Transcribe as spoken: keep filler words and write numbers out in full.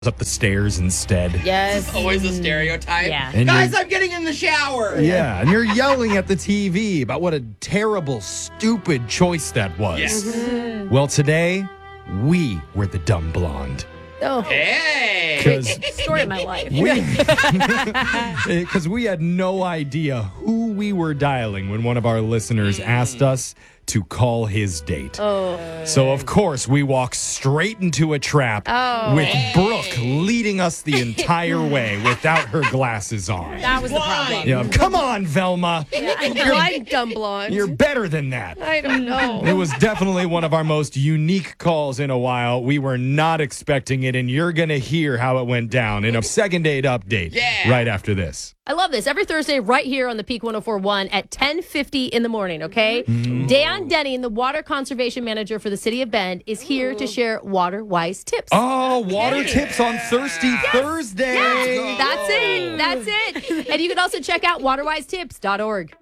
up the stairs instead. Yes. Always a stereotype. Yeah. And Guys, you're- I'm getting in the shower. Yeah, and you're yelling at the T V about what a terrible, stupid choice that was. Yes. Mm-hmm. Well, today, we were the dumb blonde. Oh, Hey. Because story of my life. we, because we had no idea who we were dialing when one of our listeners asked us to call his date. Oh. So, of course, we walked straight into a trap Oh. with Brooke leading us the entire way without her glasses on. That was the problem. Yeah, come on, Velma. I'm dumb blonde. You're better than that. I don't know. It was definitely one of our most unique calls in a while. We were not expecting it, and you're going to hear how it went down in a second date update Yeah. right after this. I love this. Every Thursday right here on the Peak one oh four point one at ten fifty in the morning, okay? Dan Denny, the water conservation manager for the city of Bend, is here to share water-wise tips. Oh, water tips on Thirsty Thursday. That's it. That's it. And you can also check out water wise tips dot org.